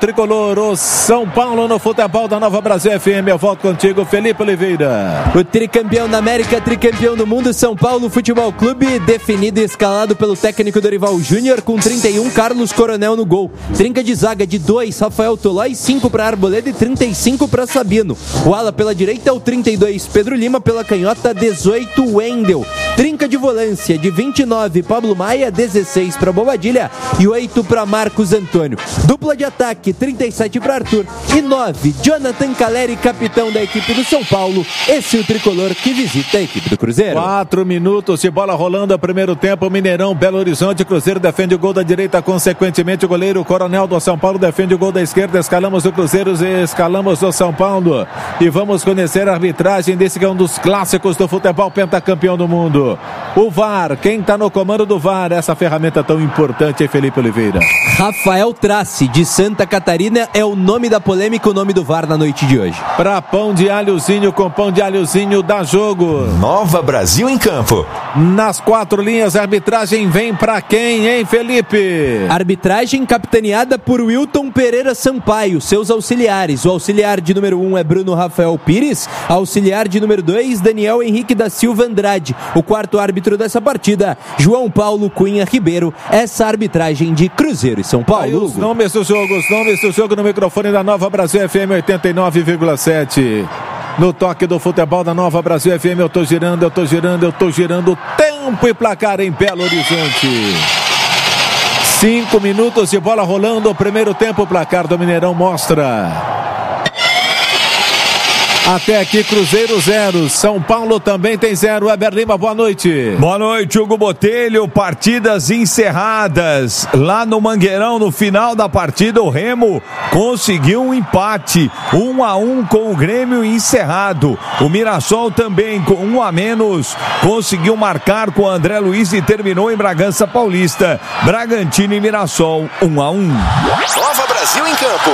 tricolor, o São Paulo no futebol da Nova Brasil FM. Eu volto contigo, Felipe Oliveira. O tricampeão da América, tricampeão do mundo, São Paulo Futebol Clube, definido e escalado pelo técnico Dorival Júnior, com 31, Carlos Coronel no gol. Trinca de zaga de 2, Rafael Tolói, 5 para Arboleda e 35 para Sabino. O ala pela direita é o 32, Pedro Lima, pela canhota, 18, Wendel. Trinca de volância de 29, Pablo Maia, 16 para Bobadilha e 8 para Marcos Antônio. Dupla de ataque, 37 para Arthur e 9, Jonathan Caleri, capitão da equipe do São Paulo. Esse é o tricolor que visita a equipe do Cruzeiro. 4 minutos de bola rolando, primeiro tempo, Mineirão, Belo Horizonte, Cruzeiro defende o gol da direita, consequentemente o goleiro Coronel do São Paulo defende o gol da esquerda. Escalamos o Cruzeiro e escalamos o São Paulo e vamos conhecer a arbitragem desse que é um dos clássicos do futebol, pentacampeão do mundo. O VAR, quem está no comando do VAR, essa ferramenta tão importante, hein, Felipe Oliveira? Rafael Trace, de Santa Catarina, é o nome da polêmica, o nome do VAR na noite de hoje. Pra pão de alhozinho, com pão de alhozinho dá jogo. Nova Brasil em campo. Nas 4 linhas, a arbitragem vem pra quem, hein, Felipe? Arbitragem capitaneada por Wilton Pereira Sampaio, seus auxiliares. O auxiliar de número 1 é Bruno Rafael Pires, auxiliar de número 2, Daniel Henrique da Silva Andrade. O quarto árbitro dessa partida, João Paulo Cunha Ribeiro. Essa arbitragem de Cruzeiro e São Paulo. Aí os nomes do jogo no microfone da Nova Brasil FM 89,7. No toque do futebol da Nova Brasil FM, eu tô girando. Tempo e placar em Belo Horizonte. 5 minutos de bola rolando, o primeiro tempo, o placar do Mineirão mostra. Até aqui, Cruzeiro 0, São Paulo também tem 0. Weber Lima, boa noite. Boa noite, Hugo Botelho. Partidas encerradas. Lá no Mangueirão, no final da partida, o Remo conseguiu um empate, 1-1 com o Grêmio encerrado. O Mirassol também, com 1 a menos, conseguiu marcar com o André Luiz e terminou em Bragança Paulista. Bragantino e Mirassol, 1-1. Nova Brasil em campo.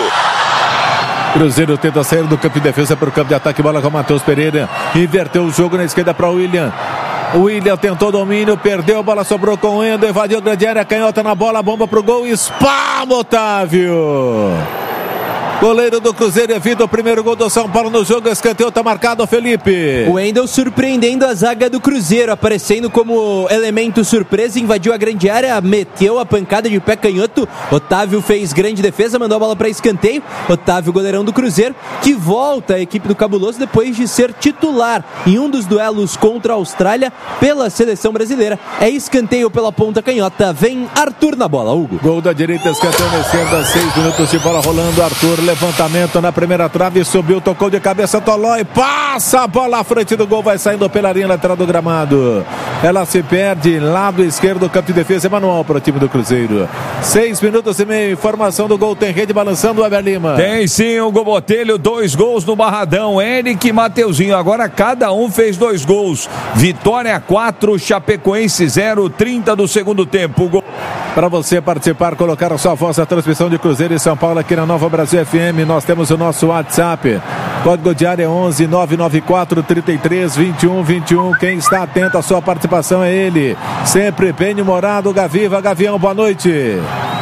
Cruzeiro tenta sair do campo de defesa para o campo de ataque, bola com o Matheus Pereira, inverteu o jogo na esquerda para o William. O William tentou domínio, perdeu, a bola sobrou com o Wendel, invadiu a grande área, canhota na bola, bomba pro gol, espalma Otávio. Goleiro do Cruzeiro evita o primeiro gol do São Paulo no jogo. Escanteio tá marcado, Felipe. O Wendel surpreendendo a zaga do Cruzeiro, aparecendo como elemento surpresa, invadiu a grande área, meteu a pancada de pé canhoto. Otávio fez grande defesa, mandou a bola para escanteio. Otávio, goleirão do Cruzeiro, que volta à equipe do Cabuloso depois de ser titular em um dos duelos contra a Austrália pela seleção brasileira. É escanteio pela ponta canhota. Vem Arthur na bola, Hugo. Gol da direita, escanteio na esquerda, 6 minutos de bola rolando. Arthur, levantamento na primeira trave, subiu, tocou de cabeça, Tolói, passa a bola à frente do gol, vai saindo pela linha lateral do gramado. Ela se perde, lado esquerdo, campo de defesa, manual para o time do Cruzeiro. 6 minutos e meio, informação do gol, tem rede balançando o Weber Lima. Tem sim, o Botelho, 2 gols no Barradão, Eric e Mateuzinho, agora cada um fez 2 gols. Vitória 4, Chapecoense 0, 30 do segundo tempo. Para você participar, colocar a sua voz na transmissão de Cruzeiro e São Paulo aqui na Nova Brasil FM, nós temos o nosso WhatsApp. Código de área é 11 994 33 21 21. Quem está atento à sua participação é ele. Sempre bem-humorado, Gaviva. Gavião, boa noite.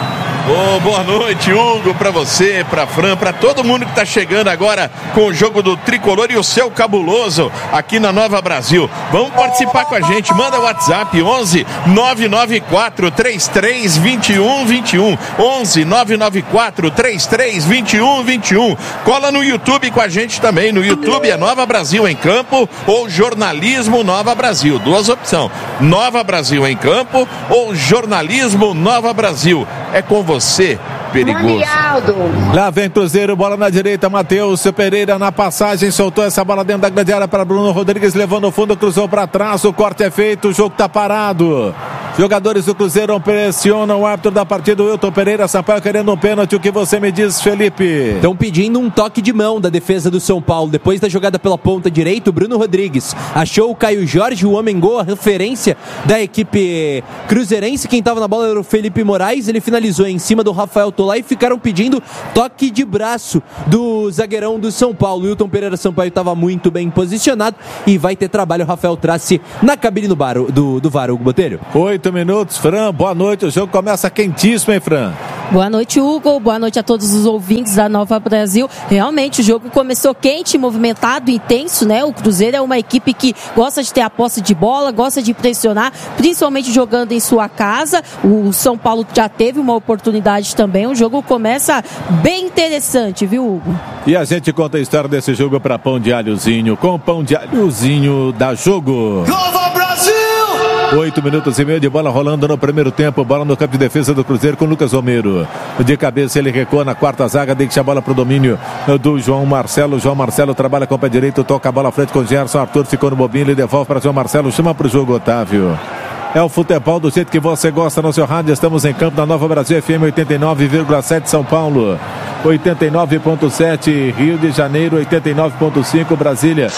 Boa noite, Hugo, pra você, pra Fran, pra todo mundo que tá chegando agora com o jogo do Tricolor e o seu Cabuloso aqui na Nova Brasil. Vamos participar com a gente, manda o WhatsApp 11 994 33 21 21, 11 994 33 21 21. Cola no YouTube com a gente também, no YouTube é Nova Brasil em Campo ou Jornalismo Nova Brasil, 2 opções, Nova Brasil em Campo ou Jornalismo Nova Brasil. É com você, perigoso. Lá vem Cruzeiro, bola na direita, Matheus Pereira na passagem, soltou essa bola dentro da grande área para Bruno Rodrigues, levando o fundo, cruzou para trás, o corte é feito, o jogo está parado. Jogadores do Cruzeiro pressionam o árbitro da partida, o Wilton Pereira Sampaio querendo um pênalti. O que você me diz, Felipe? Estão pedindo um toque de mão da defesa do São Paulo. Depois da jogada pela ponta direita, o Bruno Rodrigues achou o Caio Jorge, o homem gol, a referência da equipe cruzeirense. Quem estava na bola era o Felipe Moraes. Ele finalizou em cima do Rafael Tolói e ficaram pedindo toque de braço do zagueirão do São Paulo. O Wilton Pereira Sampaio estava muito bem posicionado e vai ter trabalho o Rafael Trace na cabine do VAR, Hugo Botelho. 8 minutos, Fran, boa noite, o jogo começa quentíssimo, hein, Fran? Boa noite, Hugo. Boa noite a todos os ouvintes da Nova Brasil. Realmente, o jogo começou quente, movimentado, intenso, né? O Cruzeiro é uma equipe que gosta de ter a posse de bola, gosta de pressionar, principalmente jogando em sua casa. O São Paulo já teve uma oportunidade também. O jogo começa bem interessante, viu, Hugo? E a gente conta a história desse jogo para Pão de Alhozinho. Com Pão de Alhozinho dá jogo. Nova Brasil! 8 minutos e meio de bola rolando no primeiro tempo. Bola no campo de defesa do Cruzeiro com Lucas Romero. De cabeça ele recua na quarta zaga, deixa a bola para o domínio do João Marcelo. João Marcelo trabalha com o pé direito, toca a bola à frente com o Gerson. Arthur ficou no bobinho, ele devolve para João Marcelo, chama para o jogo, Otávio. É o futebol do jeito que você gosta no seu rádio. Estamos em campo na Nova Brasil FM 89,7 São Paulo, 89,7 Rio de Janeiro, 89,5 Brasília,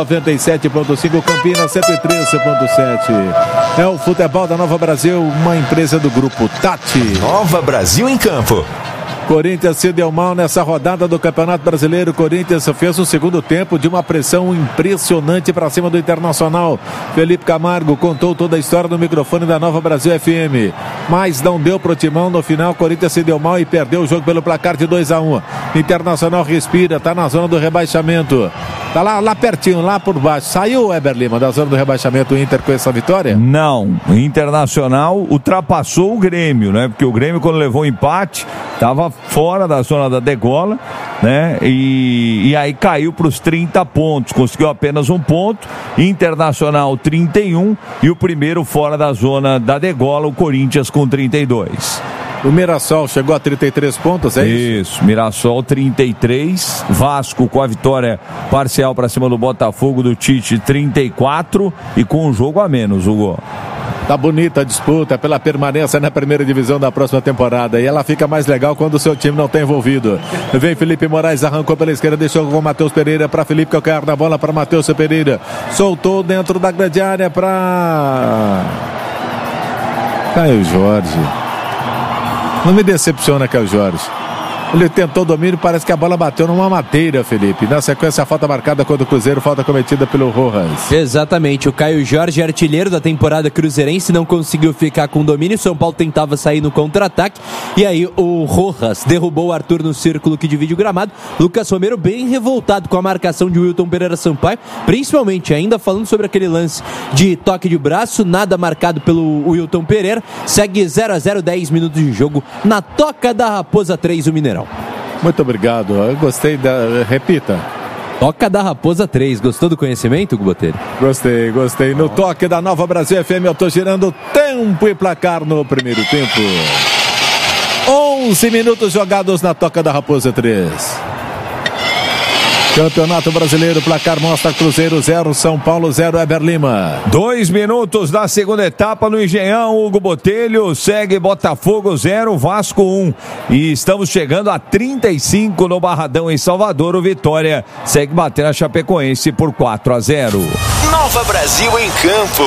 97,5 Campinas, 103,7. É o futebol da Nova Brasil, uma empresa do grupo Tati. Nova Brasil em campo. Corinthians se deu mal nessa rodada do Campeonato Brasileiro. Corinthians fez um segundo tempo de uma pressão impressionante para cima do Internacional. Felipe Camargo contou toda a história no microfone da Nova Brasil FM, mas não deu pro Timão no final. Corinthians se deu mal e perdeu o jogo pelo placar de 2-1. Internacional respira, tá na zona do rebaixamento. Tá lá pertinho, lá por baixo. Saiu o Weber Lima da zona do rebaixamento, o Inter, com essa vitória? Não, o Internacional ultrapassou o Grêmio, né? Porque o Grêmio, quando levou o empate, estava fora da zona da degola, né? E aí caiu para os 30 pontos, conseguiu apenas um ponto. Internacional 31 e o primeiro fora da zona da degola, o Corinthians com 32. O Mirassol chegou a 33 pontos, é isso? Isso, Mirassol 33, Vasco com a vitória parcial para cima do Botafogo do Tite 34 e com um jogo a menos, Hugo. Tá bonita a disputa pela permanência na primeira divisão da próxima temporada. E ela fica mais legal quando o seu time não está envolvido. Vem Felipe Moraes, arrancou pela esquerda, deixou com o Matheus Pereira para Felipe Calcaia na bola para Matheus Pereira. Soltou dentro da grande área para Caio Jorge. Não me decepciona, Caio Jorge. Ele tentou o domínio, parece que a bola bateu numa madeira, Felipe. Na sequência, a falta marcada contra o Cruzeiro, falta cometida pelo Rojas. Exatamente, o Caio Jorge, artilheiro da temporada cruzeirense, não conseguiu ficar com o domínio. São Paulo tentava sair no contra-ataque e aí o Rojas derrubou o Arthur no círculo que divide o gramado. Lucas Romero bem revoltado com a marcação de Wilton Pereira Sampaio, principalmente ainda falando sobre aquele lance de toque de braço, nada marcado pelo Wilton Pereira. Segue 0-0, 10 minutos de jogo na Toca da Raposa 3, o Mineirão. Muito obrigado, eu gostei da... Repita. Toca da Raposa 3, gostou do conhecimento, Gubotelho? Gostei. No toque da Nova Brasil FM, eu tô girando tempo e placar no primeiro tempo. 11 minutos jogados na Toca da Raposa 3. Campeonato Brasileiro, placar mostra Cruzeiro 0, São Paulo 0, Weber Lima. 2 minutos da segunda etapa no Engenhão, Hugo Botelho, segue Botafogo 0, Vasco 1. E estamos chegando a 35 no Barradão em Salvador, o Vitória segue batendo a Chapecoense por 4-0. Nova Brasil em campo.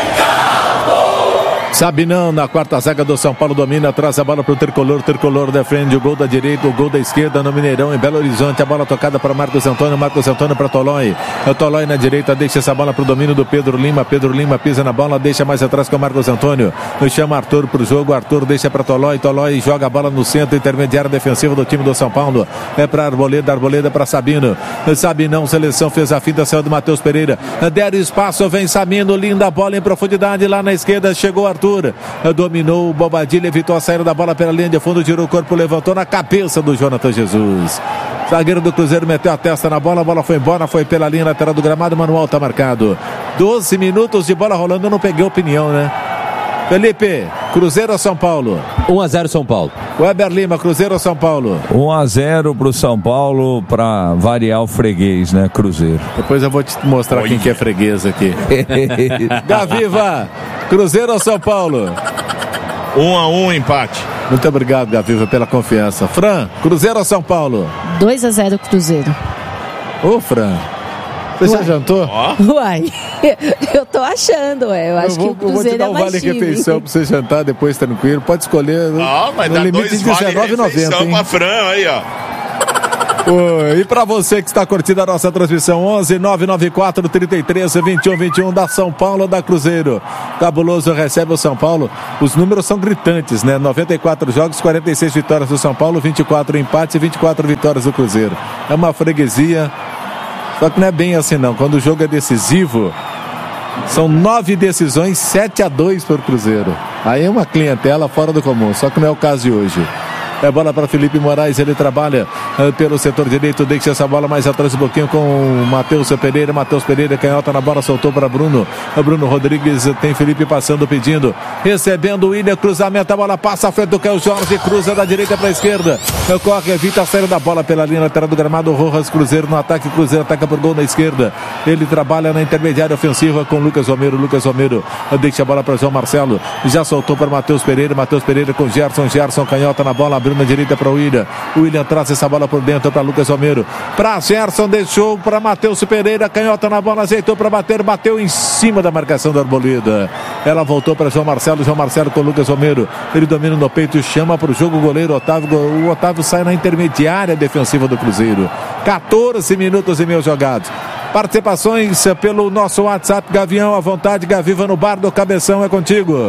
Sabinão na quarta zaga do São Paulo domina, traz a bola para o Tricolor defende o gol da direita, o gol da esquerda no Mineirão, em Belo Horizonte, a bola tocada para Marcos Antônio para Tolói, o Tolói na direita, deixa essa bola para o domínio do Pedro Lima pisa na bola, deixa mais atrás com o Marcos Antônio, chama Arthur para o jogo, Arthur deixa para Tolói joga a bola no centro intermediário defensivo do time do São Paulo, é para Arboleda para Sabino, Sabinão, seleção, fez a finta, saiu do Matheus Pereira, deram espaço, vem Sabino, linda bola em profundidade, lá na esquerda chegou Arthur, dominou o Bobadilha, evitou a saída da bola pela linha de fundo, tirou o corpo, levantou na cabeça do Jonathan Jesus. Zagueiro do Cruzeiro meteu a testa na bola, a bola foi embora, foi pela linha lateral do gramado, Manuel tá marcado. 12 minutos de bola rolando, eu não peguei opinião, né? Felipe, Cruzeiro ou São Paulo? 1-0 São Paulo. Weber Lima, Cruzeiro ou São Paulo? 1-0 pro São Paulo, pra variar o freguês, né, Cruzeiro. Depois eu vou te mostrar quem que é freguês aqui. Gaviva, Cruzeiro ou São Paulo? 1-1, empate. Muito obrigado, Gaviva, pela confiança. Fran, Cruzeiro ou São Paulo? 2-0 Cruzeiro. Ô, Fran, você já jantou? Uai, eu tô achando, eu acho que o Cruzeiro é mais time. Eu vou te dar um vale-refeição pra você jantar depois tranquilo, pode escolher. Mas no dá limite 2 de R$19,90, vale-refeição pra Fran, aí, ó. E para você que está curtindo a nossa transmissão, 11-994-33-21-21 da São Paulo, da Cruzeiro. Cabuloso recebe o São Paulo. Os números são gritantes, né? 94 jogos, 46 vitórias do São Paulo, 24 empates e 24 vitórias do Cruzeiro. É uma freguesia, só que não é bem assim não. Quando o jogo é decisivo, são 9 decisões, 7-2 para o Cruzeiro. Aí é uma clientela fora do comum, só que não é o caso de hoje. É bola para Felipe Moraes, ele trabalha pelo setor direito, deixa essa bola mais atrás um pouquinho com o Matheus Pereira. Matheus Pereira, canhota na bola, soltou para Bruno. Bruno Rodrigues, tem Felipe passando, pedindo, recebendo o William, cruzamento, a bola passa à frente do Caio Jorge, cruza da direita para a esquerda. Corre, evita a saída da bola pela linha lateral do gramado. Rojas, Cruzeiro no ataque, Cruzeiro ataca por gol na esquerda. Ele trabalha na intermediária ofensiva com Lucas Romero. Lucas Romero deixa a bola para João Marcelo, já soltou para Matheus Pereira. Matheus Pereira com Gerson, canhota na bola, abriu na direita para o William. O William traz essa bola por dentro para Lucas Romero. Para Gerson, deixou para Matheus Pereira. Canhota na bola, ajeitou para bater. Bateu em cima da marcação da Arboleda. Ela voltou para João Marcelo. João Marcelo com Lucas Romero. Ele domina no peito e chama para o jogo o goleiro Otávio. O Otávio sai na intermediária defensiva do Cruzeiro. 14 minutos e meio jogados. Participações pelo nosso WhatsApp. Gavião à vontade. Gaviva no bar do Cabeção, é contigo.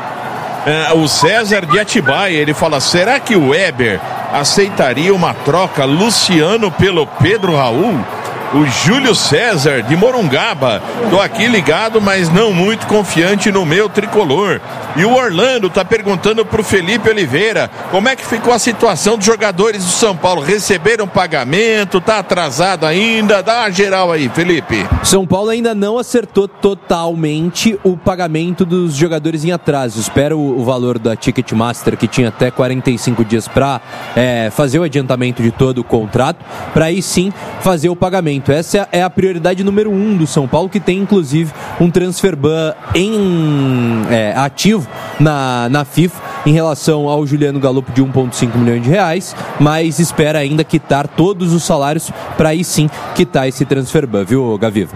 O César de Atibaia, ele fala: será que o Weber aceitaria uma troca Luciano pelo Pedro Raul? O Júlio César de Morungaba: tô aqui ligado, mas não muito confiante no meu tricolor. E o Orlando tá perguntando pro Felipe Oliveira como é que ficou a situação dos jogadores do São Paulo. Receberam pagamento, tá atrasado ainda? Dá uma geral aí, Felipe. São Paulo ainda não acertou totalmente o pagamento dos jogadores em atraso. Espera o valor da Ticketmaster, que tinha até 45 dias para fazer o adiantamento de todo o contrato, para aí sim fazer o pagamento. Essa é a prioridade número 1 do São Paulo, que tem inclusive um transfer ban ativo na FIFA em relação ao Juliano Galopo de 1,5 milhões de reais, mas espera ainda quitar todos os salários para aí sim quitar esse transfer ban, viu, Gaviva?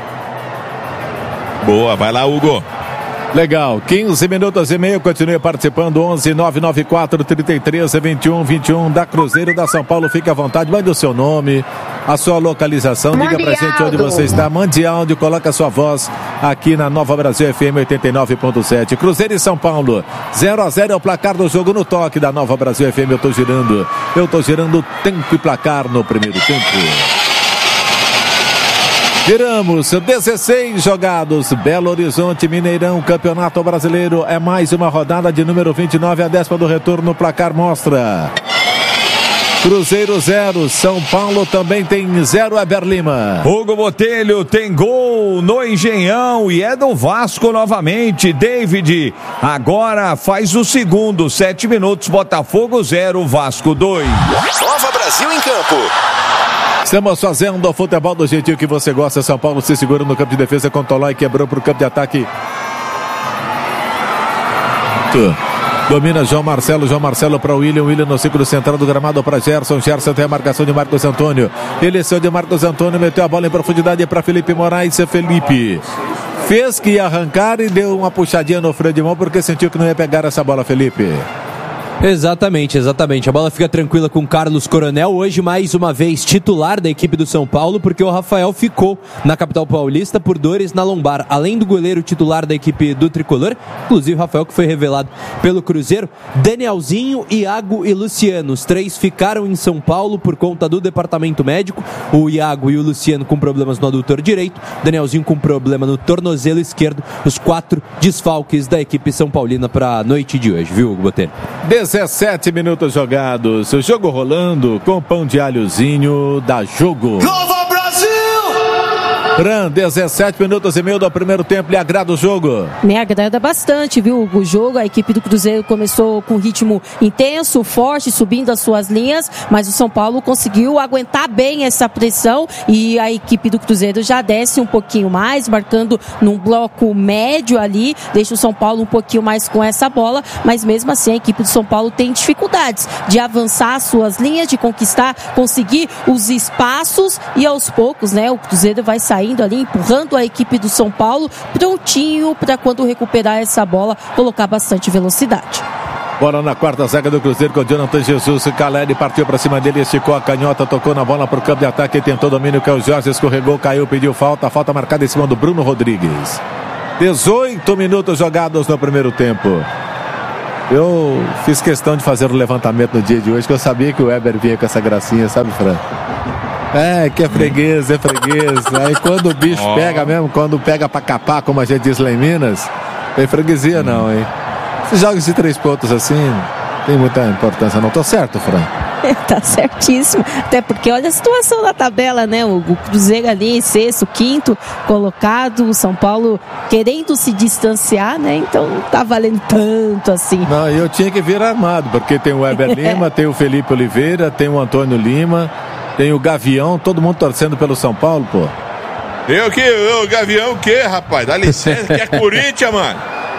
Boa, vai lá, Hugo. Legal, 15 minutos e meio, continue participando, 11-994-33-21-21 da Cruzeiro da São Paulo. Fique à vontade, mande o seu nome, a sua localização, diga pra gente onde você está. Mande áudio, coloca a sua voz aqui na Nova Brasil FM 89.7. Cruzeiro e São Paulo, 0-0 é o placar do jogo no toque da Nova Brasil FM. Eu tô girando tempo e placar no primeiro tempo. Viramos, 16 jogados, Belo Horizonte, Mineirão, Campeonato Brasileiro, é mais uma rodada de número 29, a 10ª do retorno, o placar mostra. Cruzeiro 0, São Paulo também tem 0, Eber Lima. Hugo Botelho tem gol no Engenhão e é do Vasco novamente. David agora faz o segundo, 7 minutos, Botafogo 0, Vasco 2. Nova Brasil em campo. Estamos fazendo o futebol do jeitinho que você gosta. São Paulo se segura no campo de defesa, controlou e quebrou para o campo de ataque. Domina João Marcelo para o William no círculo central do gramado para Gerson tem a marcação de Marcos Antônio. Ele saiu de Marcos Antônio, meteu a bola em profundidade para Felipe Moraes. Felipe fez que ia arrancar e deu uma puxadinha no freio de mão porque sentiu que não ia pegar essa bola, Felipe. Exatamente. A bola fica tranquila com Carlos Coronel, hoje mais uma vez titular da equipe do São Paulo, porque o Rafael ficou na capital paulista por dores na lombar. Além do goleiro titular da equipe do Tricolor, inclusive o Rafael, que foi revelado pelo Cruzeiro, Danielzinho, Iago e Luciano. Os 3 ficaram em São Paulo por conta do departamento médico. O Iago e o Luciano com problemas no adutor direito, Danielzinho com problema no tornozelo esquerdo. Os 4 desfalques da equipe são paulina para a noite de hoje, viu, Botelho? 17 minutos jogados, o jogo rolando com pão de alhozinho da Jogo. Nova Brasil! Fran, 17 minutos e meio do primeiro tempo, lhe agrada o jogo? Me agrada bastante, viu, o jogo. A equipe do Cruzeiro começou com ritmo intenso, forte, subindo as suas linhas, mas o São Paulo conseguiu aguentar bem essa pressão e a equipe do Cruzeiro já desce um pouquinho mais, marcando num bloco médio ali, deixa o São Paulo um pouquinho mais com essa bola, mas mesmo assim a equipe do São Paulo tem dificuldades de avançar as suas linhas, de conquistar, conseguir os espaços e aos poucos, né, o Cruzeiro vai saindo ali, empurrando a equipe do São Paulo, prontinho para quando recuperar essa bola, colocar bastante velocidade. Bola na quarta zaga do Cruzeiro com o Jonathan Jesus. O Caleri partiu para cima dele, esticou a canhota, tocou na bola para o campo de ataque, tentou domínio, que é o Jorge, escorregou, caiu, pediu falta marcada em cima do Bruno Rodrigues. 18 minutos jogados no primeiro tempo. Eu fiz questão de fazer o levantamento no dia de hoje, que eu sabia que o Weber vinha com essa gracinha, sabe, Fran? Que é freguês. Aí quando o bicho pega mesmo, quando pega pra capar, como a gente diz lá em Minas, tem freguesia não, hein? Esses jogos de 3 pontos assim, tem muita importância não. Tô certo, Fran? Tá certíssimo, até porque olha a situação da tabela, né? O Cruzeiro ali em sexto, quinto colocado, o São Paulo querendo se distanciar, né? Então não tá valendo tanto assim. Não, eu tinha que vir armado, porque tem o Weber Lima, tem o Felipe Oliveira, tem o Antônio Lima, tem o Gavião, todo mundo torcendo pelo São Paulo, pô. O Gavião o quê, rapaz? Dá licença, que é Corinthians, mano.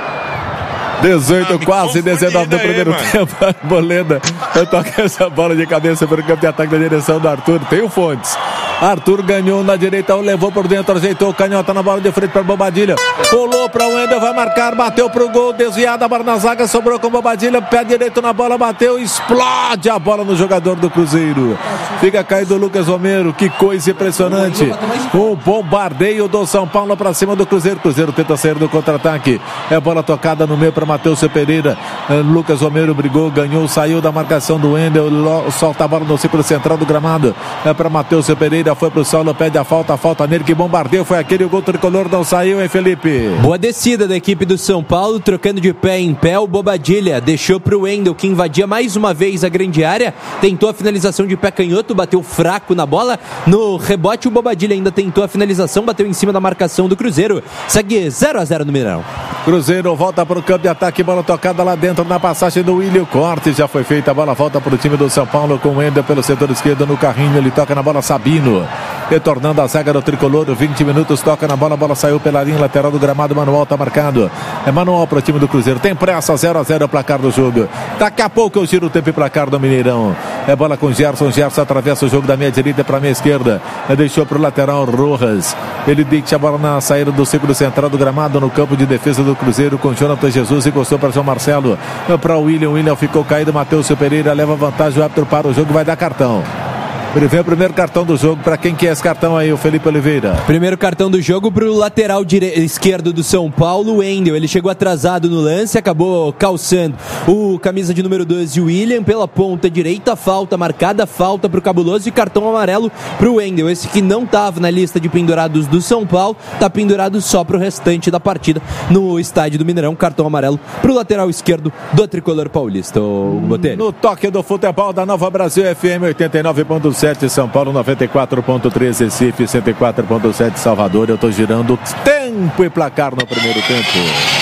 18, quase 19 do primeiro tempo. Arboleda toca essa bola de cabeça para o campo de ataque da direção do Arthur. Tem o Fontes. Arthur ganhou na direita, levou por dentro, ajeitou o canhota na bola de frente para Bobadilha. Pulou para o Wendel, vai marcar, bateu pro gol, desviada a bola na zaga, sobrou com Bobadilha, pé direito na bola, bateu, explode a bola no jogador do Cruzeiro. Fica caído o Lucas Romero, que coisa impressionante. O bombardeio do São Paulo para cima do Cruzeiro. Cruzeiro tenta sair do contra-ataque. É bola tocada no meio para Matheus Pereira. Lucas Romero brigou, ganhou, saiu da marcação do Wendel, solta a bola no círculo central do gramado. É para Matheus Pereira, foi pro solo, pede a falta nele, que bombardeio foi aquele, o gol tricolor não saiu, hein, Felipe? Boa descida da equipe do São Paulo, trocando de pé em pé, o Bobadilha deixou pro Wendel, que invadia mais uma vez a grande área, tentou a finalização de pé canhoto, bateu fraco na bola, no rebote o Bobadilha ainda tentou a finalização, bateu em cima da marcação do Cruzeiro, segue 0-0 no Mineirão. Cruzeiro volta pro campo de ataque, bola tocada lá dentro na passagem do William, corte já foi feita, a bola volta pro time do São Paulo com o Wendel pelo setor esquerdo no carrinho, ele toca na bola Sabino, retornando a zaga do tricolor, 20 minutos, toca na bola, a bola saiu pela linha lateral do gramado, Manuel tá marcado, é manual pro time do Cruzeiro, tem pressa, 0-0 o placar do jogo, daqui a pouco eu giro o tempo e placar do Mineirão, é bola com Gerson atravessa o jogo da meia direita pra meia esquerda, deixou pro lateral Rojas, ele deixa a bola na saída do círculo central do gramado, no campo de defesa do Cruzeiro com Jonathan Jesus, encostou para João Marcelo, para o William ficou caído, Matheus Pereira leva vantagem, o árbitro para o jogo, vai dar cartão. Ele vem o primeiro cartão do jogo. Para quem que é esse cartão aí, o Felipe Oliveira? Primeiro cartão do jogo pro lateral esquerdo do São Paulo, o Wendel. Ele chegou atrasado no lance, acabou calçando o camisa de número 12, o William, pela ponta direita. Falta marcada, falta pro Cabuloso e cartão amarelo pro Wendel. Esse que não estava na lista de pendurados do São Paulo, tá pendurado só pro restante da partida no estádio do Mineirão. Cartão amarelo pro lateral esquerdo do tricolor paulista, o Botelho. No toque do futebol da Nova Brasil FM 89.7. São Paulo 94.3, Recife 104.7, Salvador. Eu tô girando tempo e placar no primeiro tempo.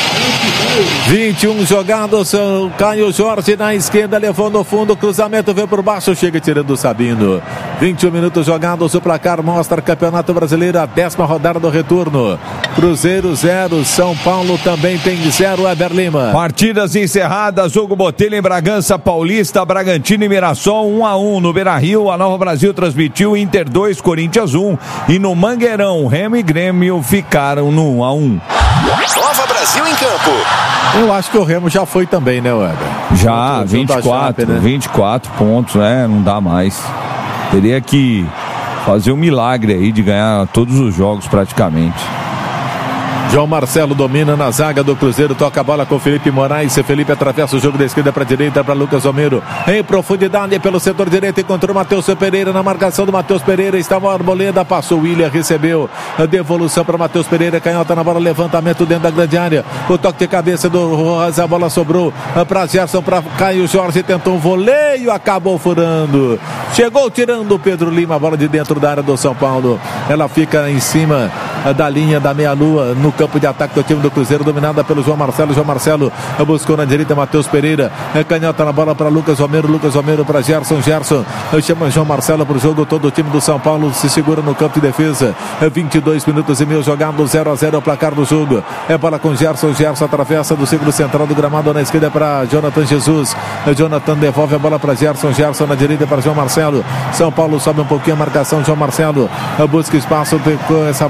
21 jogados, Caio Jorge na esquerda, levou no fundo, cruzamento veio por baixo, chega tirando o Sabino. 21 minutos jogados, o placar mostra Campeonato Brasileiro, a 10ª rodada do retorno. Cruzeiro 0, São Paulo também tem 0, Weber Lima. Partidas encerradas, Hugo Botelho em Bragança Paulista, Bragantino e Mirassol 1-1 no Beira-Rio. A Nova Brasil transmitiu Inter 2, Corinthians 1 e no Mangueirão, Remo e Grêmio ficaram no 1-1. Nova Brasil em campo. Eu acho que o Remo já foi também, né, Weber? Já, 24 pontos, né? Não dá mais. Teria que fazer um milagre aí de ganhar todos os jogos praticamente. João Marcelo domina na zaga do Cruzeiro, toca a bola com Felipe Moraes, Felipe atravessa o jogo da esquerda para a direita para Lucas Romero, em profundidade pelo setor direito, encontrou Matheus Pereira, na marcação do Matheus Pereira, estava a Arboleda, passou o William, recebeu a devolução para Matheus Pereira, canhota na bola, levantamento dentro da grande área, o toque de cabeça do Rojas, a bola sobrou para Gerson, para Caio Jorge, tentou um voleio, acabou furando, chegou tirando o Pedro Lima, a bola de dentro da área do São Paulo, ela fica em cima da linha da meia-lua, no campo de ataque do time do Cruzeiro, dominada pelo João Marcelo. João Marcelo buscou na direita Matheus Pereira, canhota na bola para Lucas Romero para Gerson, chama João Marcelo para o jogo, todo o time do São Paulo se segura no campo de defesa, 22 minutos e meio jogado, 0-0 o placar do jogo, é bola com Gerson atravessa do círculo central do gramado, na esquerda para Jonathan Jesus, Jonathan devolve a bola para Gerson na direita para João Marcelo, São Paulo sobe um pouquinho a marcação, João Marcelo busca espaço com essa bola para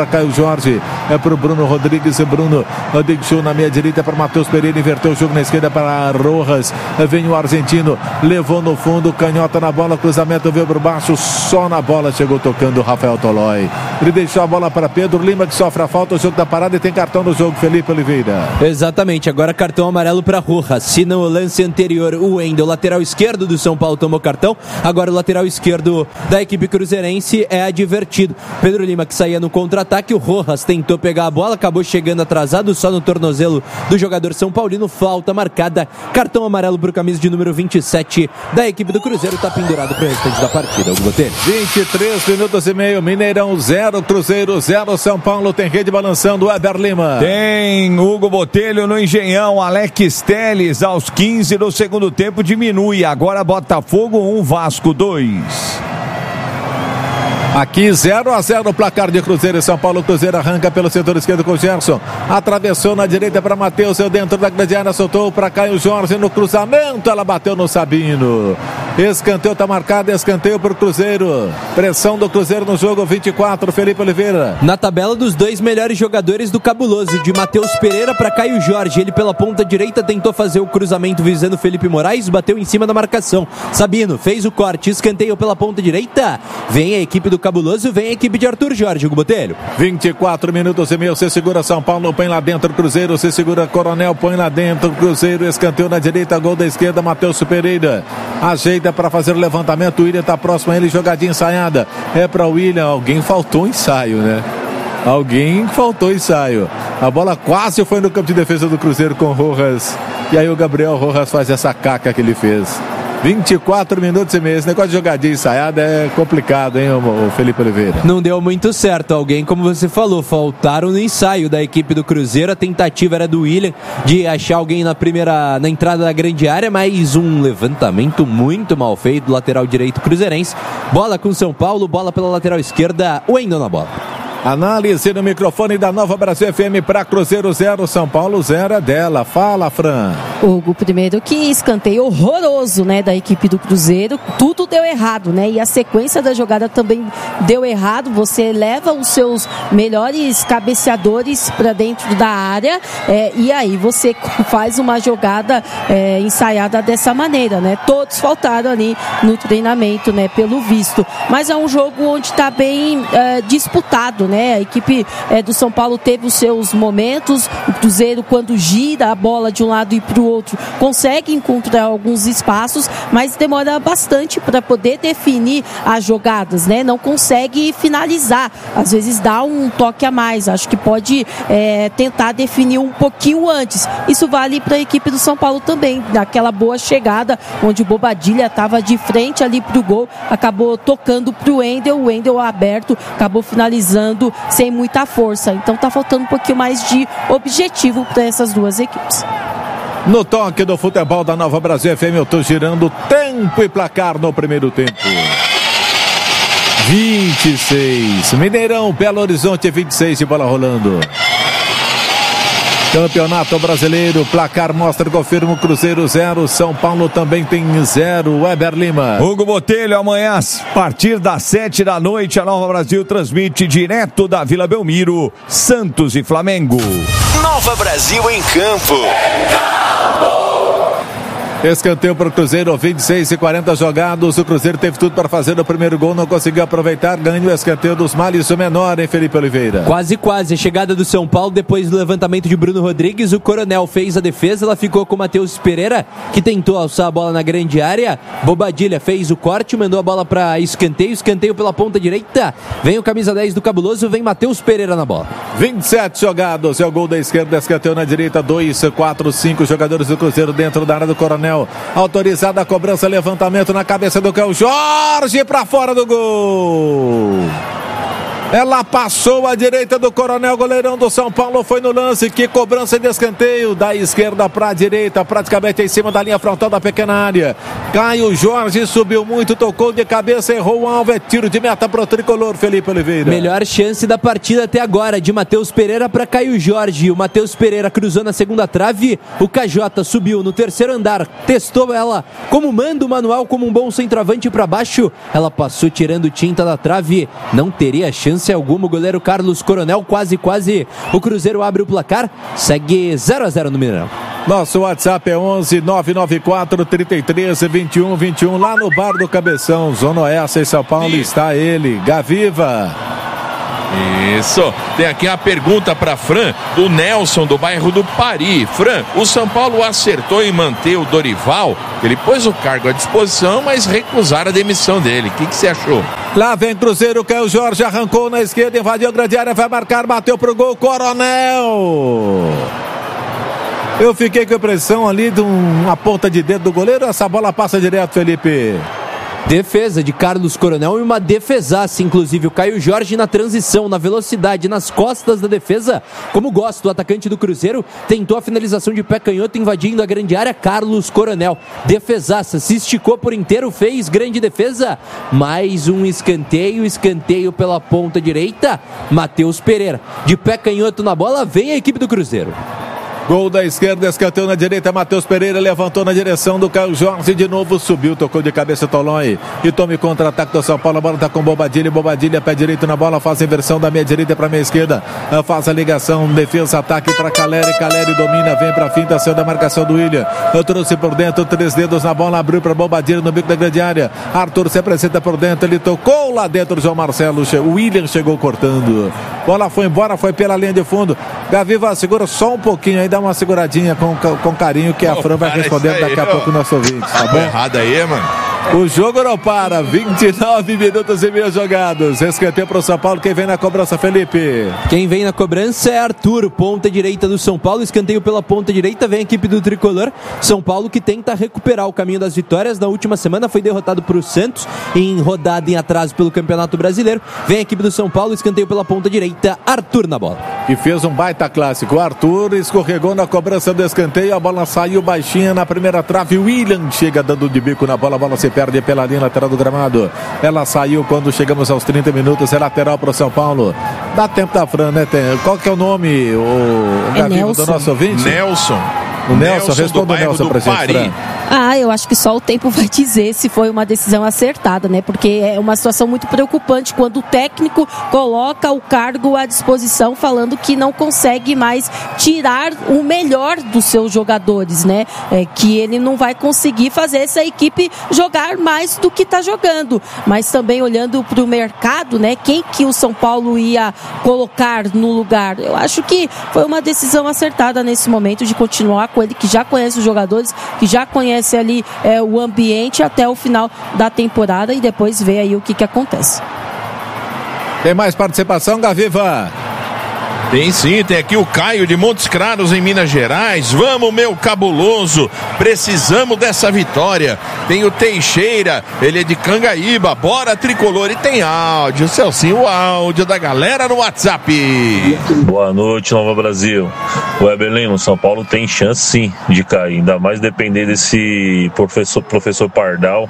para Caio Jorge, é para o Bruno Rodrigues, Bruno deixou na meia direita para Matheus Pereira, inverteu o jogo na esquerda para Rojas, vem o argentino, levou no fundo, canhota na bola, cruzamento veio por baixo, só na bola chegou tocando o Rafael Tolói. Ele deixou a bola para Pedro Lima, que sofre a falta, o jogo da parada e tem cartão no jogo, Felipe Oliveira. Exatamente, agora cartão amarelo para Rojas. Se no lance anterior o Wendel, lateral esquerdo do São Paulo, tomou cartão, agora o lateral esquerdo da equipe cruzeirense é advertido. Pedro Lima, que saía no contra-ataque, o Rojas tentou pegar a bola, acabou chegando atrasado só no tornozelo do jogador São Paulino, falta marcada, cartão amarelo para o camisa de número 27 da equipe do Cruzeiro, está pendurado para o restante da partida. 23 minutos e meio, Mineirão 0, Cruzeiro 0, São Paulo tem rede balançando, Weber Lima. Tem Hugo Botelho no Engenhão, Alex Telles aos 15 do segundo tempo diminui, agora Botafogo 1, Vasco 2. Aqui 0-0 o placar de Cruzeiro e São Paulo. Cruzeiro arranca pelo setor esquerdo com o Gerson, atravessou na direita para Matheus, dentro da grande área, soltou para Caio Jorge no cruzamento, ela bateu no Sabino. Escanteio está marcado, escanteio para o Cruzeiro. Pressão do Cruzeiro no jogo, 24, Felipe Oliveira. Na tabela dos dois melhores jogadores do Cabuloso, de Matheus Pereira para Caio Jorge. Ele pela ponta direita tentou fazer o cruzamento visando Felipe Moraes, bateu em cima da marcação. Sabino fez o corte, escanteio pela ponta direita. Vem a equipe do Cabuloso, vem a equipe de Arthur Jorge, Hugo Botelho. 24 minutos e meio, você segura São Paulo, põe lá dentro Cruzeiro, você segura Coronel, põe lá dentro Cruzeiro, escanteio na direita, gol da esquerda, Matheus Pereira. Ajeita para fazer o levantamento, o William está próximo a ele, jogadinha ensaiada. É para o William, alguém faltou ensaio, né? Alguém faltou ensaio. A bola quase foi no campo de defesa do Cruzeiro com o Rojas. E aí o Gabriel Rojas faz essa caca que ele fez. 24 minutos e meio. Esse negócio de jogadinha ensaiada é complicado, hein, o Felipe Oliveira? Não deu muito certo. Alguém, como você falou, faltaram no ensaio da equipe do Cruzeiro. A tentativa era do William de achar alguém na entrada da grande área, mas um levantamento muito mal feito do lateral direito cruzeirense. Bola com São Paulo, bola pela lateral esquerda, o Wendel na bola. Análise no microfone da Nova Brasil FM para Cruzeiro 0, São Paulo 0 é dela. Fala, Fran. Hugo, primeiro que escanteio horroroso, né, da equipe do Cruzeiro. Tudo deu errado, né? E a sequência da jogada também deu errado. Você leva os seus melhores cabeceadores para dentro da área e aí você faz uma jogada ensaiada dessa maneira, né? Todos faltaram ali no treinamento, né, pelo visto. Mas é um jogo onde está bem disputado, né? A equipe do São Paulo teve os seus momentos. O Cruzeiro, quando gira a bola de um lado e para o outro, consegue encontrar alguns espaços, mas demora bastante para poder definir as jogadas, né? Não consegue finalizar. Às vezes dá um toque a mais. Acho que pode tentar definir um pouquinho antes. Isso vale para a equipe do São Paulo também. Naquela boa chegada, onde o Bobadilla estava de frente ali para o gol, acabou tocando para o Wendel aberto, acabou finalizando sem muita força. Então tá faltando um pouquinho mais de objetivo para essas duas equipes. No toque do futebol da Nova Brasil FM, eu estou girando tempo e placar no primeiro tempo. 26. Mineirão, Belo Horizonte, 26 de bola rolando. Campeonato Brasileiro, placar mostra, confirma o Cruzeiro 0, São Paulo também tem 0, Weber Lima. Hugo Botelho, amanhã a partir das 7 da noite, a Nova Brasil transmite direto da Vila Belmiro, Santos e Flamengo. Nova Brasil em campo. Escanteio para o Cruzeiro, 26 e 40 jogados. O Cruzeiro teve tudo para fazer o primeiro gol, não conseguiu aproveitar. Ganha o escanteio dos males, o menor, hein, Felipe Oliveira? Quase. A chegada do São Paulo, depois do levantamento de Bruno Rodrigues, o Coronel fez a defesa, ela ficou com o Matheus Pereira, que tentou alçar a bola na grande área. Bobadilla fez o corte, mandou a bola para escanteio pela ponta direita. Vem o camisa 10 do Cabuloso, vem Matheus Pereira na bola. 27 jogados, é o gol da esquerda, escanteio na direita, 2, 4, 5 jogadores do Cruzeiro dentro da área do Coronel. Autorizada a cobrança, levantamento na cabeça do Caio Jorge para fora do gol. Ela passou à direita do Coronel, goleirão do São Paulo, foi no lance, que cobrança de escanteio, da esquerda para a direita, praticamente em cima da linha frontal da pequena área. Caio Jorge subiu muito, tocou de cabeça, errou o alvo, é tiro de meta para o tricolor, Felipe Oliveira. Melhor chance da partida até agora, de Matheus Pereira para Caio Jorge. O Matheus Pereira cruzou na segunda trave, o KJ subiu no terceiro andar, testou ela como manda o manual, como um bom centroavante para baixo, ela passou tirando tinta da trave, não teria chance chance alguma. O goleiro Carlos Coronel, quase o Cruzeiro abre o placar. Segue 0-0 no Mineirão. Nosso WhatsApp é 11 994 33 21 21. Lá no Bar do Cabeção, Zona Oeste, em São Paulo, está ele, Gaviva. Isso, tem aqui a pergunta para Fran, do Nelson, do bairro do Pari. Fran, o São Paulo acertou em manter o Dorival? Ele pôs o cargo à disposição, mas recusaram a demissão dele. O que você achou? Lá vem Cruzeiro, Caio Jorge arrancou na esquerda, invadiu a grande área, vai marcar, bateu pro gol, Coronel. Eu fiquei com a impressão ali de uma ponta de dedo do goleiro, essa bola passa direto, Felipe. Defesa de Carlos Coronel e uma defesaça, inclusive o Caio Jorge na transição, na velocidade, nas costas da defesa, como gosta o atacante do Cruzeiro, tentou a finalização de pé canhoto invadindo a grande área, Carlos Coronel, defesaça, se esticou por inteiro, fez grande defesa, mais um escanteio pela ponta direita, Matheus Pereira, de pé canhoto na bola, vem a equipe do Cruzeiro. Gol da esquerda, escanteio na direita, Matheus Pereira levantou na direção do Caio Jorge, de novo subiu, tocou de cabeça Tolói e tome contra-ataque do São Paulo, a bola está com Bobadilha, pé direito na bola, faz a inversão da meia direita para a meia esquerda, faz a ligação, defesa, ataque para Caleri domina, vem para a finta, saiu da marcação do William, trouxe por dentro, 3 dedos na bola, abriu para Bobadilha no bico da grande área, Arthur se apresenta por dentro, ele tocou lá dentro, João Marcelo, o William chegou cortando, bola foi embora, foi pela linha de fundo, Gaviva segura só um pouquinho aí, dá uma seguradinha com carinho que a Fran vai responder daqui a pouco o nosso ouvinte, tá bom? Errado aí, mano. O jogo não para, 29 minutos e meio jogados, escanteio para o São Paulo, quem vem na cobrança, Felipe? Quem vem na cobrança é Arthur, ponta direita do São Paulo, escanteio pela ponta direita, vem a equipe do Tricolor, São Paulo que tenta recuperar o caminho das vitórias, na última semana foi derrotado para o Santos, em rodada em atraso pelo Campeonato Brasileiro, vem a equipe do São Paulo, escanteio pela ponta direita, Arthur na bola. E fez um baita clássico, o Arthur escorregou na cobrança do escanteio, a bola saiu baixinha na primeira trave, o William chega dando de bico na bola, a bola se perde pela linha lateral do gramado. Ela saiu quando chegamos aos 30 minutos, é lateral para o São Paulo. Dá tempo da Fran, né? Qual que é o nome, o Gavinho do nosso ouvinte? Nelson. O Nelson, responda o Nelson pra gente, Fran. Eu acho que só o tempo vai dizer se foi uma decisão acertada, né? Porque é uma situação muito preocupante quando o técnico coloca o cargo à disposição falando que não consegue mais tirar o melhor dos seus jogadores, né? Que ele não vai conseguir fazer essa equipe jogar mais do que está jogando. Mas também olhando para o mercado, né? Quem que o São Paulo ia colocar no lugar? Eu acho que foi uma decisão acertada nesse momento de continuar com ele, que já conhece os jogadores, que já conhece ali o ambiente até o final da temporada e depois ver aí o que acontece. Tem mais participação, Gaviva? Tem sim, tem aqui o Caio de Montes Claros em Minas Gerais. Vamos, meu cabuloso, precisamos dessa vitória. Tem o Teixeira, ele é de Cangaíba, bora Tricolor. E tem áudio, Celcinho, o áudio da galera no WhatsApp. Boa noite, Nova Brasil. O Eberlin, o São Paulo tem chance sim de cair, ainda mais depender desse professor Pardal,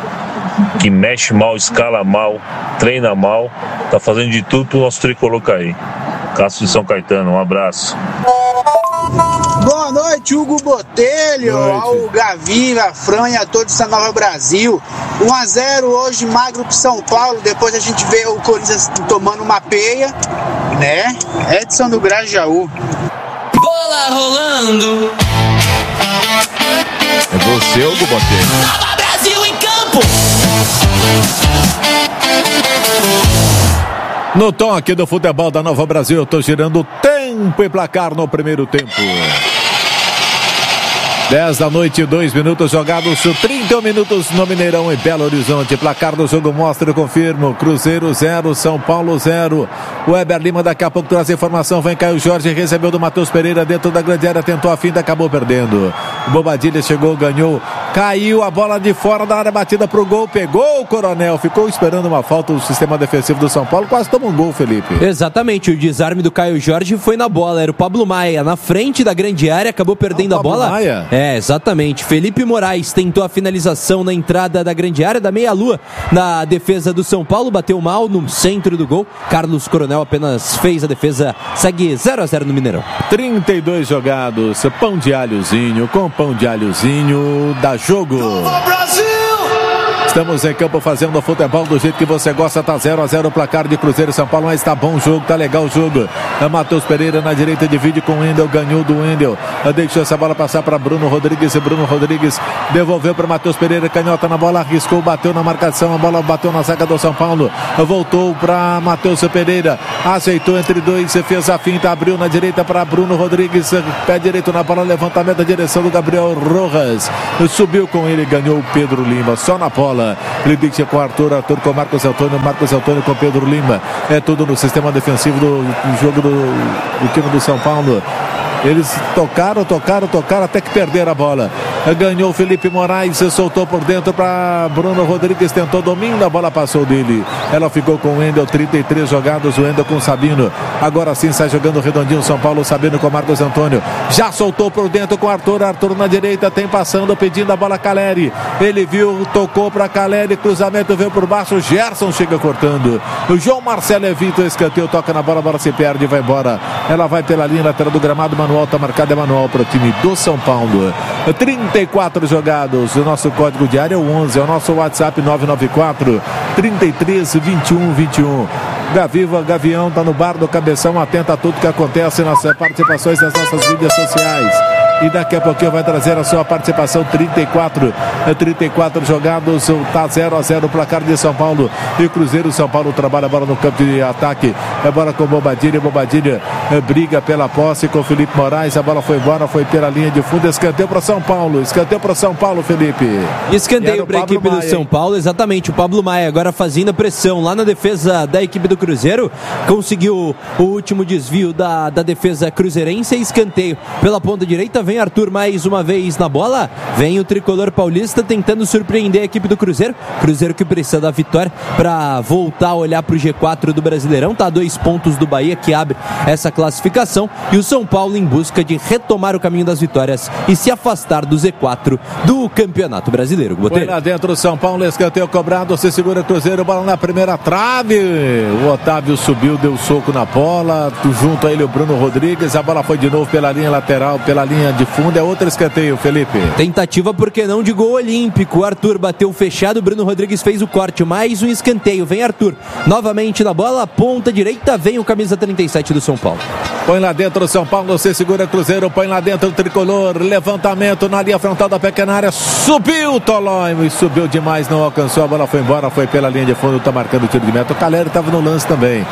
que mexe mal, escala mal, treina mal, tá fazendo de tudo pro nosso Tricolor cair. Cássio de São Caetano, um abraço. Boa noite, Hugo Botelho, ao Gavinha, a Fran e a todos da Nova Brasil. 1-0 hoje, magro pro São Paulo, depois a gente vê o Corinthians tomando uma peia, né? Edson do Grajaú. Bola rolando. É você, Hugo Botelho. Nova Brasil em campo. No tom aqui do futebol da Nova Brasil, eu tô girando tempo e placar no primeiro tempo. 10 da noite, 2 minutos jogados, 31 minutos no Mineirão em Belo Horizonte. Placar do jogo mostra e confirma: Cruzeiro 0, São Paulo 0. O Weber Lima daqui a pouco traz informação. Vem Caio Jorge, recebeu do Matheus Pereira dentro da grande área, tentou a finta, acabou perdendo. O Bobadilha chegou, ganhou, caiu a bola de fora da área, batida pro gol, pegou o Coronel, ficou esperando uma falta do sistema defensivo do São Paulo, quase tomou um gol, Felipe. Exatamente, o desarme do Caio Jorge foi na bola, era o Pablo Maia na frente da grande área, acabou perdendo a bola. Maia? Exatamente. Felipe Moraes tentou a finalização na entrada da grande área, da meia-lua, na defesa do São Paulo, bateu mal no centro do gol. Carlos Coronel apenas fez a defesa, segue 0-0 no Mineirão. 32 jogados, pão de alhozinho, com pão de alhozinho, dá jogo. Nova Brasil, Estamos em campo fazendo futebol do jeito que você gosta. Tá 0-0 o placar de Cruzeiro e São Paulo, mas tá bom o jogo, tá legal o jogo. Matheus Pereira na direita, divide com o Wendel, ganhou do Wendel, deixou essa bola passar para Bruno Rodrigues, e Bruno Rodrigues devolveu para Matheus Pereira, canhota na bola, arriscou, bateu na marcação, a bola bateu na zaga do São Paulo, voltou para Matheus Pereira, aceitou entre dois, fez a finta, abriu na direita para Bruno Rodrigues, pé direito na bola, levantamento da direção do Gabriel Rojas, subiu com ele, ganhou o Pedro Lima, só na bola, ele deixa com o Arthur com Marcos Antônio com Pedro Lima, é tudo no sistema defensivo do jogo do time do São Paulo. Eles tocaram até que perderam a bola. Ganhou o Felipe Moraes, soltou por dentro para Bruno Rodrigues, tentou domínio, a bola passou dele. Ela ficou com o Wendel, 33 jogados, o Wendel com o Sabino. Agora sim sai jogando redondinho o São Paulo, Sabino com Marcos Antônio. Já soltou por dentro com o Arthur na direita, tem passando, pedindo a bola Caleri. Ele viu, tocou para Caleri, cruzamento veio por baixo, Gerson chega cortando. O João Marcelo evita o escanteio, toca na bola, a bola se perde e vai embora. Ela vai pela linha lateral do gramado, manual, tá marcado, é manual para o time do São Paulo. 34 jogados, o nosso código de área é o 11, é o nosso WhatsApp 994 33 21 21. Gavião tá no bar do Cabeção, atenta a tudo que acontece nas participações das nossas mídias sociais. E daqui a pouquinho vai trazer a sua participação. 34 jogados, tá 0-0 o placar de São Paulo e Cruzeiro. São Paulo trabalha a bola no campo de ataque, é bola com Bobadilha briga pela posse com Felipe Moraes, a bola foi embora, foi pela linha de fundo, escanteio para São Paulo, Felipe. Escanteio para a equipe do São Paulo, exatamente, o Pablo Maia agora fazendo a pressão lá na defesa da equipe do Cruzeiro, conseguiu o último desvio da defesa cruzeirense, escanteio pela ponta direita, vem Arthur mais uma vez na bola, vem o tricolor paulista tentando surpreender a equipe do Cruzeiro que precisa da vitória para voltar a olhar para o G4 do Brasileirão, tá a 2 pontos do Bahia que abre essa classificação, e o São Paulo em busca de retomar o caminho das vitórias e se afastar do Z4 do Campeonato Brasileiro. Foi lá dentro o São Paulo, escanteio cobrado, se segura o Cruzeiro, bola na primeira trave, o Otávio subiu, deu soco na bola, junto a ele o Bruno Rodrigues, a bola foi de novo pela linha lateral, pela linha de fundo, é outro escanteio, Felipe. Tentativa, por que não, de gol olímpico, o Arthur bateu fechado, Bruno Rodrigues fez o corte, mais um escanteio, vem Arthur, novamente na bola, ponta direita, vem o camisa 37 do São Paulo. Põe lá dentro o São Paulo, se segura Cruzeiro, põe lá dentro o tricolor, levantamento na linha frontal da pequena área, subiu Tolói, subiu demais, não alcançou, a bola foi embora, foi pela linha de fundo, tá marcando o tiro de meta, o Caleri estava no lance também.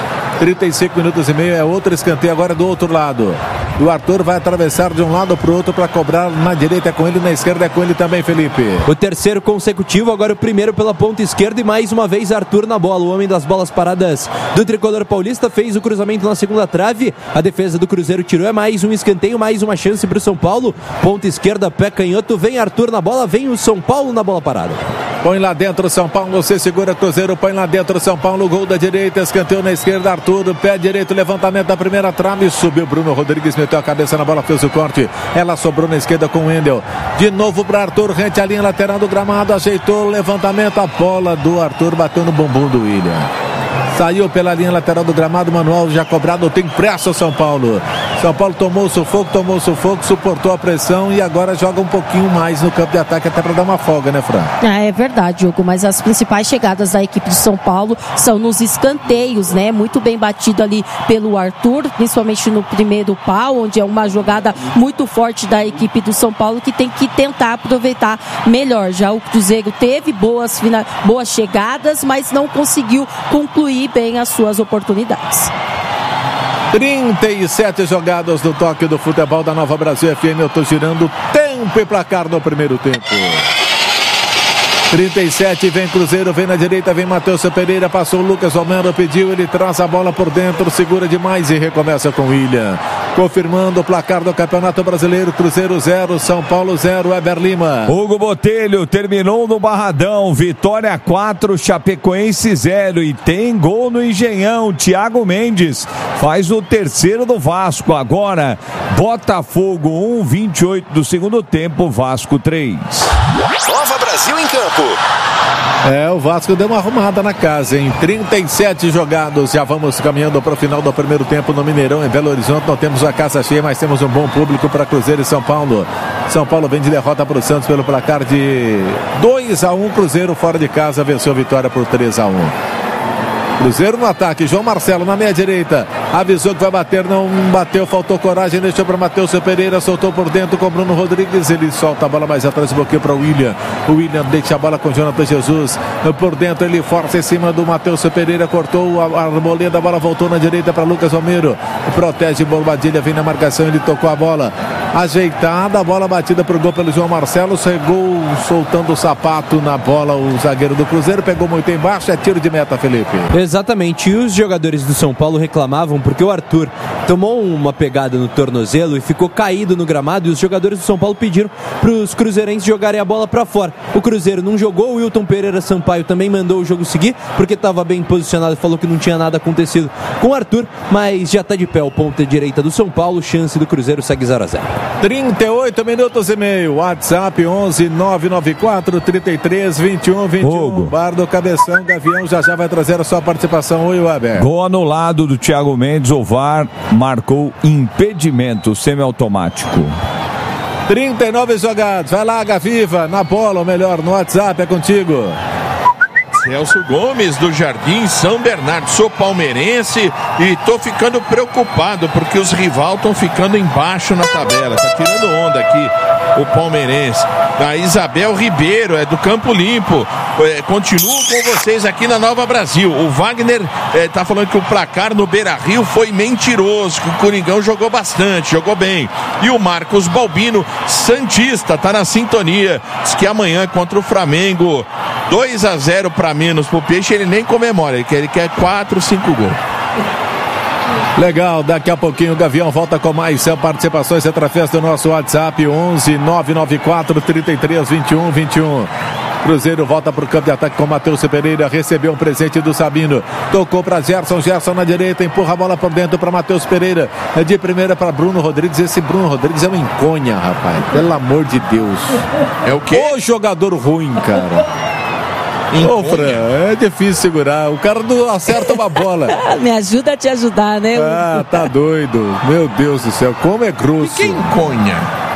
35 minutos e meio, é outro escanteio agora do outro lado. O Arthur vai atravessar de um lado para o outro para cobrar na direita, é com ele, na esquerda é com ele também, Felipe. O terceiro consecutivo, agora o primeiro pela ponta esquerda e mais uma vez Arthur na bola, o homem das bolas paradas do tricolor paulista, fez o cruzamento na segunda trave, a defesa do Cruzeiro tirou, é mais um escanteio, mais uma chance para o São Paulo, ponta esquerda, pé canhoto, vem Arthur na bola, vem o São Paulo na bola parada. Põe lá dentro o São Paulo, você segura Cruzeiro, põe lá dentro o São Paulo, gol da direita, escanteio na esquerda, Arthur, pé direito, levantamento da primeira trave, subiu Bruno Rodrigues, meteu a cabeça na bola, fez o corte, ela sobrou na esquerda com o Wendel, de novo para Arthur, rente à linha lateral do gramado, ajeitou o levantamento, a bola do Arthur bateu no bumbum do William. Saiu pela linha lateral do gramado, manual já cobrado, tem pressa o São Paulo. São Paulo tomou o sufoco, suportou a pressão e agora joga um pouquinho mais no campo de ataque, até para dar uma folga, né, Fran? É verdade, Hugo, mas as principais chegadas da equipe de São Paulo são nos escanteios, né? Muito bem batido ali pelo Arthur, principalmente no primeiro pau, onde é uma jogada muito forte da equipe do São Paulo que tem que tentar aproveitar melhor. Já o Cruzeiro teve boas chegadas, mas não conseguiu concluir bem as suas oportunidades. 37 jogadas no toque do futebol da Nova Brasil FM. Eu tô girando tempo e placar no primeiro tempo. 37, vem Cruzeiro, vem na direita, vem Matheus Pereira, passou o Lucas Romero, pediu, ele traz a bola por dentro, segura demais e recomeça com o William. Confirmando o placar do Campeonato Brasileiro, Cruzeiro 0, São Paulo 0, Eber Lima. Hugo Botelho terminou no Barradão, Vitória 4, Chapecoense 0 e tem gol no Engenhão, Thiago Mendes faz o terceiro do Vasco, agora Botafogo 1, 28 do segundo tempo, Vasco 3. Nova Brasil em campo. O Vasco deu uma arrumada na casa, em 37 jogados. Já vamos caminhando para o final do primeiro tempo no Mineirão, em Belo Horizonte. Não temos a casa cheia, mas temos um bom público para Cruzeiro e São Paulo. São Paulo vem de derrota para o Santos pelo placar de 2-1. Cruzeiro fora de casa venceu a vitória por 3-1. Cruzeiro no ataque, João Marcelo na meia direita, avisou que vai bater, não bateu, faltou coragem, deixou para Matheus Pereira, soltou por dentro com Bruno Rodrigues, ele solta a bola mais atrás, bloqueio para o William deixa a bola com Jonathan Jesus, por dentro ele força em cima do Matheus Pereira, cortou a arboleda, a bola voltou na direita para Lucas Romero, protege Bobadilha, vem na marcação, ele tocou a bola, ajeitada, a bola batida para o gol pelo João Marcelo, chegou soltando o sapato na bola, o zagueiro do Cruzeiro, pegou muito embaixo, é tiro de meta, Felipe. Exatamente, e os jogadores do São Paulo reclamavam porque o Arthur tomou uma pegada no tornozelo e ficou caído no gramado, e os jogadores do São Paulo pediram para os cruzeirenses jogarem a bola para fora. O Cruzeiro não jogou, o Wilton Pereira Sampaio também mandou o jogo seguir, porque estava bem posicionado e falou que não tinha nada acontecido com o Arthur, mas já está de pé o ponta direita do São Paulo, chance do Cruzeiro segue 0-0. 38 minutos e meio, WhatsApp 11 994 33 21 21. Bar do Cabeção, Gavião já vai trazer a sua participação. Oi, Weber. Gol anulado do Thiago Mendes, o VAR marcou impedimento semiautomático. 39 jogados, vai lá, Gaviva, na bola, ou melhor, no WhatsApp, é contigo. Celso Gomes do Jardim São Bernardo, sou palmeirense e tô ficando preocupado porque os rivais estão ficando embaixo na tabela, tá tirando onda aqui o palmeirense. A Isabel Ribeiro é do Campo Limpo, continuo com vocês aqui na Nova Brasil. O Wagner tá falando que o placar no Beira-Rio foi mentiroso, que o Coringão jogou bastante, jogou bem. E o Marcos Balbino, santista, tá na sintonia, diz que amanhã contra o Flamengo 2-0 para menos pro Peixe, ele nem comemora, ele quer 4, 5 gols. Legal, daqui a pouquinho o Gavião volta com mais participações através do nosso WhatsApp 11 994 33 21 21. Cruzeiro volta para o campo de ataque com Matheus Pereira, recebeu um presente do Sabino, tocou para Gerson na direita, empurra a bola por dentro para Matheus Pereira, de primeira para Bruno Rodrigues. Esse Bruno Rodrigues é um enconha, rapaz, pelo amor de Deus. É o quê? O jogador ruim, cara. Ô, Fran, é difícil segurar. O cara não acerta uma bola. Me ajuda a te ajudar, né? Tá doido. Meu Deus do céu, como é grosso. Quem conha?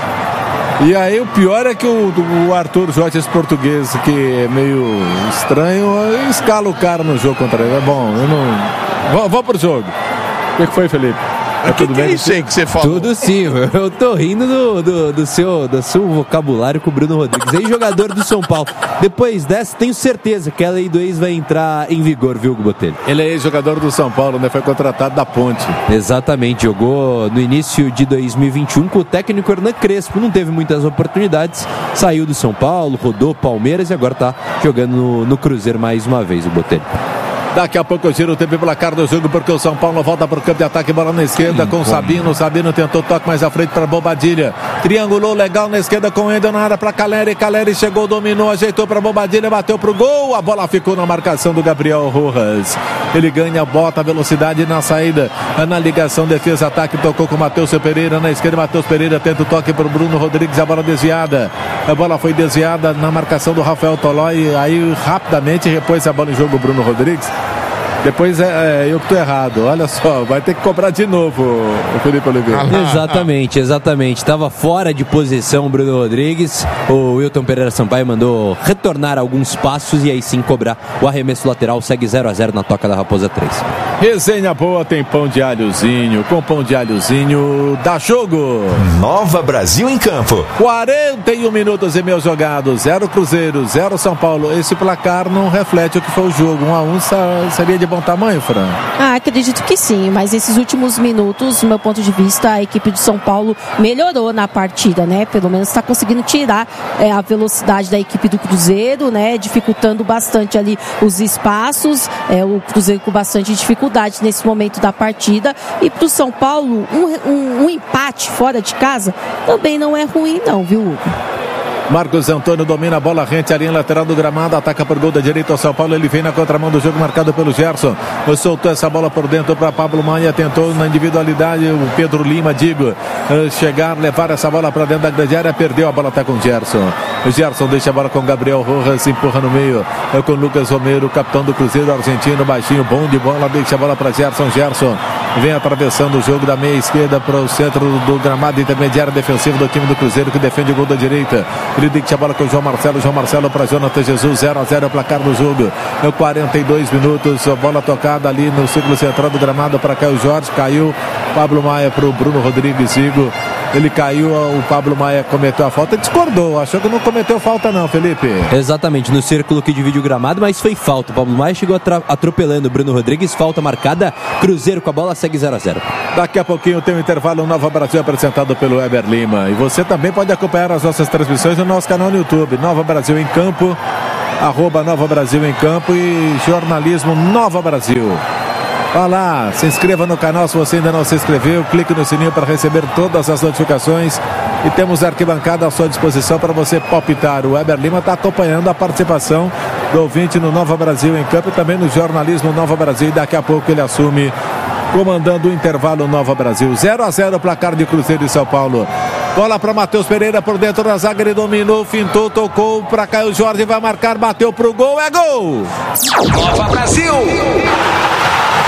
E aí o pior é que o Arthur Jorge, esse português, que é meio estranho, escala o cara no jogo contra ele. É bom, eu não... Vamos pro jogo. O que foi, Felipe? Tudo bem? Isso aí que você falou. Tudo sim, eu tô rindo do seu vocabulário com o Bruno Rodrigues. Aí, jogador do São Paulo. Depois dessa, tenho certeza que a lei do ex vai entrar em vigor, viu, Botelho? Ele é ex-jogador do São Paulo, né? Foi contratado da Ponte. Exatamente, jogou no início de 2021 com o técnico Hernan Crespo. Não teve muitas oportunidades, saiu do São Paulo, rodou Palmeiras e agora tá jogando no Cruzeiro mais uma vez, o Botelho. Daqui a pouco eu giro o tempo e placar do jogo, porque o São Paulo volta para o campo de ataque, bola na esquerda com o Sabino. O Sabino tentou toque mais à frente para Bobadilha. Triangulou legal na esquerda com o Endel na área para Caleri. Caleri chegou, dominou, ajeitou para Bobadilha, bateu para o gol. A bola ficou na marcação do Gabriel Rojas. Ele ganha, bota a velocidade na saída, na ligação, defesa, ataque, tocou com o Matheus Pereira na esquerda. Matheus Pereira tenta o toque para o Bruno Rodrigues, a bola desviada. A bola foi desviada na marcação do Rafael Tolói. Aí rapidamente repôs a bola em jogo o Bruno Rodrigues. Depois eu que tô errado, olha só, vai ter que cobrar de novo o Felipe Oliveira. Exatamente, estava fora de posição o Bruno Rodrigues, o Wilton Pereira Sampaio mandou retornar alguns passos e aí sim cobrar o arremesso lateral, segue 0-0 na toca da Raposa 3. Resenha boa, tem pão de alhozinho, com pão de alhozinho dá jogo. Nova Brasil em campo. 41 minutos e meio jogados, 0 Cruzeiro, 0 São Paulo. Esse placar não reflete o que foi o jogo, 1-1 seria de bom tamanho, Fran? Acredito que sim, mas esses últimos minutos, do meu ponto de vista, a equipe do São Paulo melhorou na partida, né? Pelo menos está conseguindo tirar a velocidade da equipe do Cruzeiro, né? Dificultando bastante ali os espaços, o Cruzeiro com bastante dificuldade nesse momento da partida. E para o São Paulo, um empate fora de casa também não é ruim não, viu, Hugo? Marcos Antônio domina a bola, rente a linha lateral do gramado, ataca por gol da direita ao São Paulo, ele vem na contramão do jogo marcado pelo Gerson, soltou essa bola por dentro para Pablo Maia, tentou na individualidade o Pedro Lima, chegar, levar essa bola para dentro da grande área, perdeu a bola, tá com o Gerson deixa a bola com Gabriel Rojas, empurra no meio, com Lucas Romero, capitão do Cruzeiro argentino, baixinho, bom de bola, deixa a bola para Gerson vem atravessando o jogo da meia esquerda para o centro do gramado intermediário defensivo do time do Cruzeiro, que defende o gol da direita. Ele deixa a bola com o João Marcelo para Jonathan Jesus, 0-0 o placar do jogo. 42 minutos, a bola tocada ali no círculo central do gramado para Caio Jorge, caiu Pablo Maia para o Bruno Rodrigues Zigo. Ele caiu, o Pablo Maia cometeu a falta, discordou, achou que não cometeu falta não, Felipe. Exatamente, no círculo que divide o gramado, mas foi falta. O Pablo Maia chegou atropelando o Bruno Rodrigues, falta marcada, Cruzeiro com a bola, segue 0-0. Daqui a pouquinho tem um intervalo Nova Brasil apresentado pelo Weber Lima. E você também pode acompanhar as nossas transmissões no nosso canal no YouTube, Nova Brasil em Campo, @Nova Brasil em Campo e Jornalismo Nova Brasil. Vá lá, se inscreva no canal se você ainda não se inscreveu, clique no sininho para receber todas as notificações e temos a arquibancada à sua disposição para você palpitar. O Weber Lima está acompanhando a participação do ouvinte no Nova Brasil em Campo e também no Jornalismo Nova Brasil, e daqui a pouco ele assume comandando o intervalo Nova Brasil. 0-0 placar de Cruzeiro e São Paulo. Bola para Matheus Pereira por dentro da zaga, ele dominou, fintou, tocou para Caio Jorge, vai marcar, bateu pro gol, é gol! Nova Brasil!